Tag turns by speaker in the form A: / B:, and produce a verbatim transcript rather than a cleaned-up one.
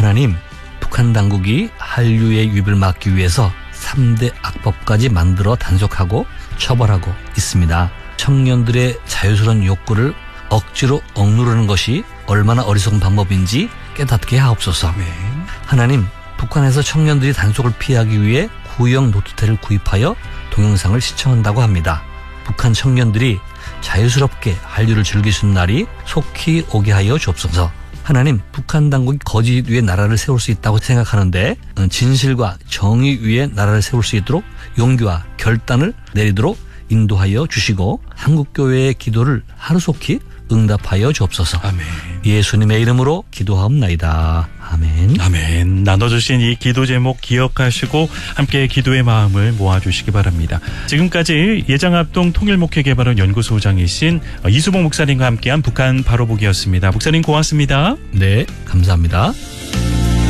A: 하나님, 북한 당국이 한류의 유입을 막기 위해서 삼 대 악법까지 만들어 단속하고 처벌하고 있습니다. 청년들의 자유스러운 욕구를 억지로 억누르는 것이 얼마나 어리석은 방법인지 깨닫게 하옵소서.
B: 네.
A: 하나님, 북한에서 청년들이 단속을 피하기 위해 구형 노트태를 구입하여 동영상을 시청한다고 합니다. 북한 청년들이 자유스럽게 한류를 즐길 수 있는 날이 속히 오게 하여 주옵소서. 하나님, 북한 당국이 거짓 위에 나라를 세울 수 있다고 생각하는데 진실과 정의 위에 나라를 세울 수 있도록 용기와 결단을 내리도록 인도하여 주시고 한국교회의 기도를 하루속히 응답하여 주옵소서.
B: 아멘.
A: 예수님의 이름으로 기도하옵나이다. 아멘.
B: 아멘. 나눠주신 이 기도 제목 기억하시고 함께 기도의 마음을 모아주시기 바랍니다. 지금까지 예장합동 통일목회개발원 연구소장이신 이수봉 목사님과 함께한 북한 바로보기였습니다. 목사님 고맙습니다.
A: 네, 감사합니다.